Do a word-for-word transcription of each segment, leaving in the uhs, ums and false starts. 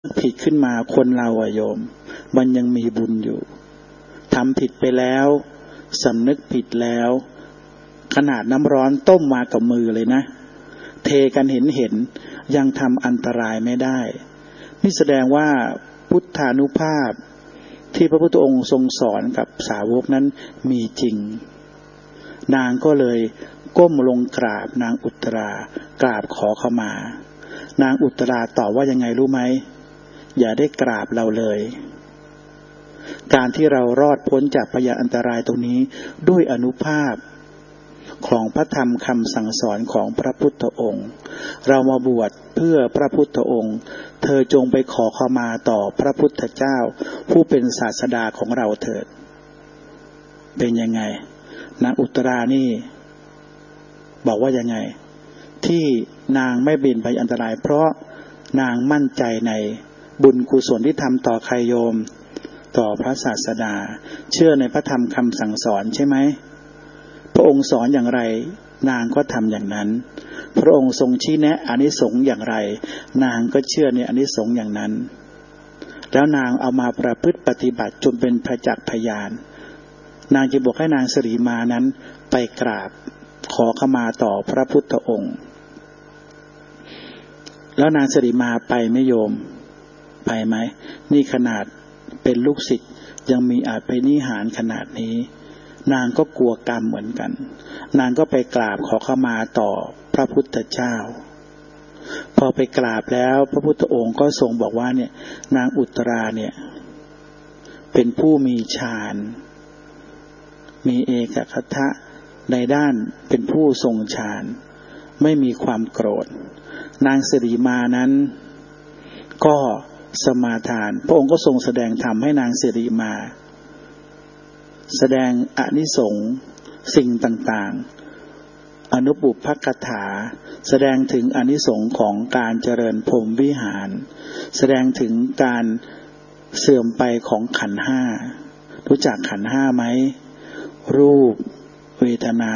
ผิดขึ้นมาคนเราอะโยมมันยังมีบุญอยู่ทำผิดไปแล้วสำนึกผิดแล้วขนาดน้ำร้อนต้มมากับมือเลยนะเทกันเห็นเห็นยังทำอันตรายไม่ได้นี่แสดงว่าพุทธานุภาพที่พระพุทธองค์ทรงสอนกับสาวกนั้นมีจริงนางก็เลยก้มลงกราบนางอุตรากราบขอเข้ามานางอุตราตอบว่ายังไงรู้ไหมอย่าได้กราบเราเลยการที่เรารอดพ้นจากพยานอันตรายตรงนี้ด้วยอานุภาพของพระธรรมคำสั่งสอนของพระพุทธองค์เรามาบวชเพื่อพระพุทธองค์เธอจงไปขอขมาต่อพระพุทธเจ้าผู้เป็นศาสดาของเราเถิดเป็นยังไงนางอุตรานี่บอกว่ายังไงที่นางไม่บินไปอันตรายเพราะนางมั่นใจในบุญกุศลที่ทำต่อใครโยมต่อพระศาสดาเชื่อในพระธรรมคำสั่งสอนใช่ไหมพระองค์สอนอย่างไรนางก็ทำอย่างนั้นพระองค์ทรงชี้แนะอานิสงส์อย่างไรนางก็เชื่อในอานิสงส์อย่างนั้นแล้วนางเอามาประพฤติปฏิบัติจนเป็นประจักษ์พยานนางจะบอกให้นางสิริมานั้นไปกราบขอขมาต่อพระพุทธองค์แล้วนางสิริมาไปไม่โยมไปไหมนี่ขนาดเป็นลูกศิษย์ยังมีอาภินิหารขนาดนี้นางก็กลัวกรรมเหมือนกันนางก็ไปกราบขอขมาต่อพระพุทธเจ้าพอไปกราบแล้วพระพุทธองค์ก็ทรงบอกว่าเนี่ยนางอุตราเนี่ยเป็นผู้มีฌานมีเอกคทะในด้านเป็นผู้ทรงฌานไม่มีความโกรธนางสิริมานั้นก็สมาทานพระองค์ก็ทรงแสดงธรรมให้นางสิริมาแสดงอานิสงส์สิ่งต่างๆอนุปุพพกถาแสดงถึงอานิสงส์ของการเจริญพรหมวิหารแสดงถึงการเสื่อมไปของขันธ์ห้ารู้จักขันธ์ห้าไหมรูปเวทนา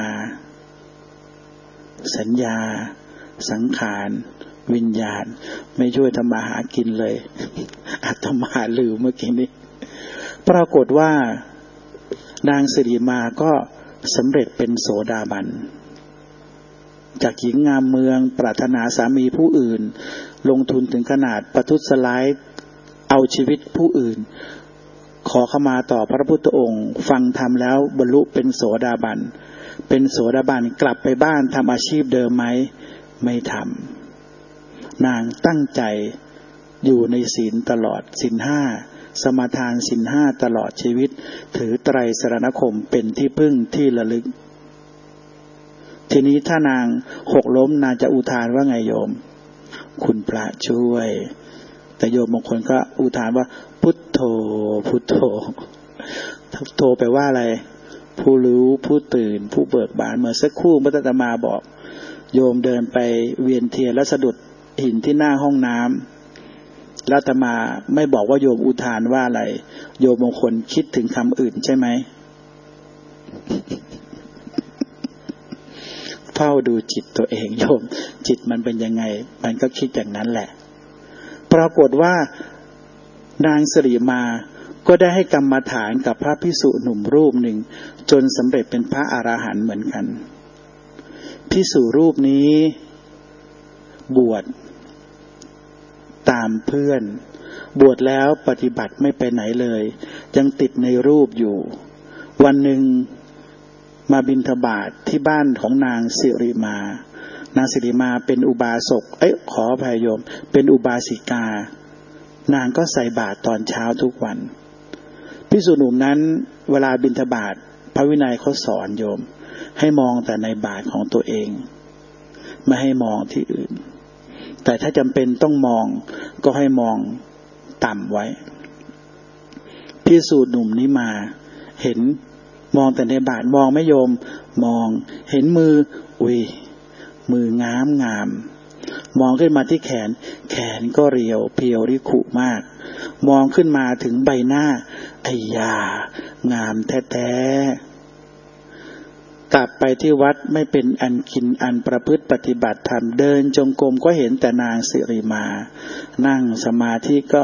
สัญญาสังขารวิญญาณไม่ช่วยทำมาหากินเลยอาตมาลืมเมื่อกี้นี้ปรากฏว่านางสิริมาก็สำเร็จเป็นโสดาบันจากหญิงงามเมืองปรารถนาสามีผู้อื่นลงทุนถึงขนาดประทุษร้ายเอาชีวิตผู้อื่นขอเข้ามาต่อพระพุทธองค์ฟังธรรมแล้วบรรลุเป็นโสดาบันเป็นโสดาบันกลับไปบ้านทำอาชีพเดิมไหมไม่ทำนางตั้งใจอยู่ในศีลตลอดศีลห้าสมาทานศีลห้าตลอดชีวิตถือไตรสรณคมเป็นที่พึ่งที่ระลึกทีนี้ถ้านางหกล้มนางจะอุทานว่าไงโยมคุณพระช่วยแต่โยมบางคนก็อุทานว่าพุทโธพุทโธพุทโธแปลว่าอะไรผู้รู้ผู้ตื่นผู้เบิกบานเมื่อสักครู่พระอาตมาบอกโยมเดินไปเวียนเทียนแล้วสะดุดหินที่หน้าห้องน้ำแล้วอาตมาไม่บอกว่าโยมอุทานว่าอะไรโยมบางคนคิดถึงคำอื่นใช่ไหมเฝ้าดูจิตตัวเองโยมจิตมันเป็นยังไงมันก็คิดอย่างนั้นแหละปรากฏว่านางสิริมาก็ได้ให้กรรมฐานกับพระภิกษุหนุ่มรูปหนึ่งจนสำเร็จเป็นพระอรหันต์เหมือนกันภิกษุรูปนี้บวชตามเพื่อนบวชแล้วปฏิบัติไม่ไปไหนเลยยังติดในรูปอยู่วันหนึ่งมาบิณฑบาตที่บ้านของนางสิริมานางสิริมาเป็นอุบาสกเอ้ยขออภัยโยมเป็นอุบาสิกานางก็ใส่บาตรตอนเช้าทุกวันภิกษุหนุ่มนั้นเวลาบิณฑบาตพระวินัยเขาสอนโยมให้มองแต่ในบาตรของตัวเองไม่ให้มองที่อื่นแต่ถ้าจำเป็นต้องมองก็ให้มองต่ำไว้ภิกษุหนุ่มนี้มาเห็นมองแต่ในบาตรมองไม่โยมมองเห็นมืออุ้ยมืองามงามมองขึ้นมาที่แขนแขนก็เรียวเพียวริขุมากมองขึ้นมาถึงใบหน้าไอ้ยางามแท้ๆกลับไปที่วัดไม่เป็นอันกินอันประพฤติปฏิบัติธรรมเดินจงกรมก็เห็นแต่นางสิริมานั่งสมาธิก็